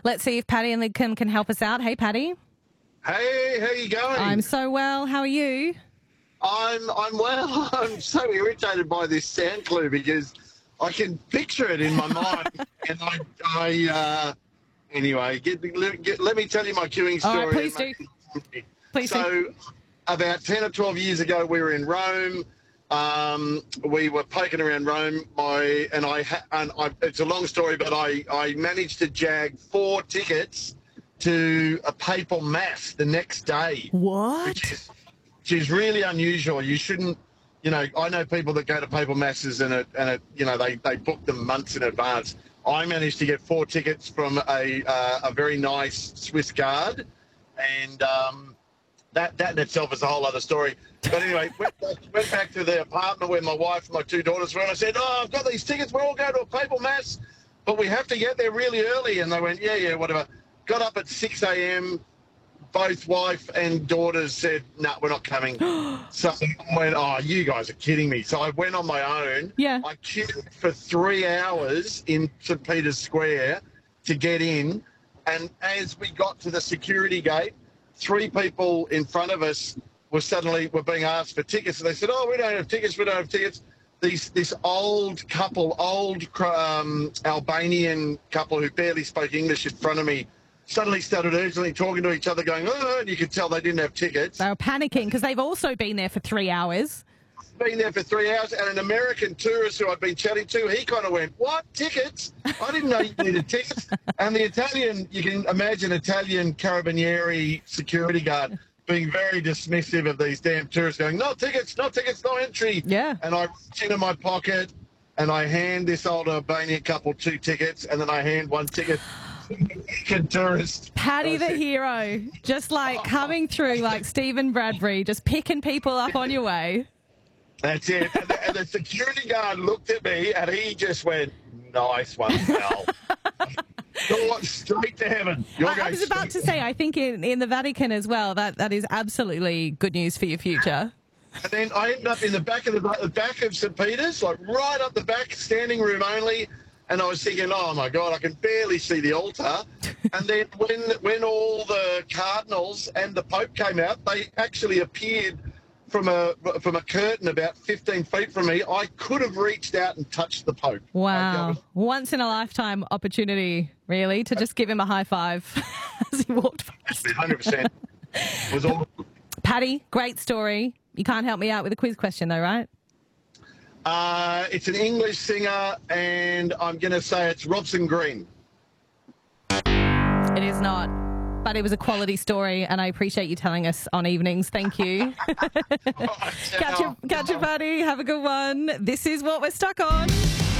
Let's see if Paddy and Lidcombe can help us out. Hey, Paddy. Hey, how you going? I'm so well. How are you? I'm well. I'm so irritated by this sound clue because I can picture it in my mind, and anyway. Let me tell you my queuing story. All right, please do. Please do. About 10 or 12 years ago, we were in Rome. We were poking around Rome. It's a long story, but I managed to jag 4 tickets to a papal mass the next day. What? Which is really unusual. You shouldn't, I know people that go to papal masses and they book them months in advance. I managed to get 4 tickets from a very nice Swiss guard, and that in itself is a whole other story. But anyway, went back to the apartment where my wife and my 2 daughters were, and I said, I've got these tickets. We're all going to a papal mass, but we have to get there really early. And they went, yeah, whatever. Got up at 6 a.m. Both wife and daughters said, no, we're not coming. So I went, you guys are kidding me. So I went on my own. Yeah. I queued for 3 hours in St. Peter's Square to get in. And as we got to the security gate, 3 people in front of us were being asked for tickets. And they said, we don't have tickets. This old couple, Albanian couple who barely spoke English in front of me, suddenly started urgently talking to each other, going, and you could tell they didn't have tickets. They were panicking because they've also been there for 3 hours. Been there for 3 hours, and an American tourist who I'd been chatting to, he kind of went, what, tickets? I didn't know you needed tickets. And the Italian, you can imagine Italian Carabinieri security guard being very dismissive of these damn tourists, going, no tickets, no entry. Yeah. And I reach into my pocket, and I hand this old Albanian couple 2 tickets, and then I hand 1 ticket tourist. Paddy the hero, just like coming through like Stephen Bradbury, just picking people up on your way. That's it. And the security guard looked at me and he just went, nice one, pal. You're straight to heaven. I was about to say, I think in the Vatican as well, that is absolutely good news for your future. And then I ended up in the back of St. Peter's, like right up the back, standing room only. And I was thinking, oh, my God, I can barely see the altar. And then when all the cardinals and the Pope came out, they actually appeared from a curtain about 15 feet from me. I could have reached out and touched the Pope. Wow. Once in a lifetime opportunity, really, to just give him a high five as he walked past. 100%. It was all. Paddy, great story. You can't help me out with a quiz question, though, right? It's an English singer, and I'm going to say it's Robson Green. It is not, but it was a quality story, and I appreciate you telling us on evenings. Thank you. Catch you, Paddy. Have a good one. This is what we're stuck on.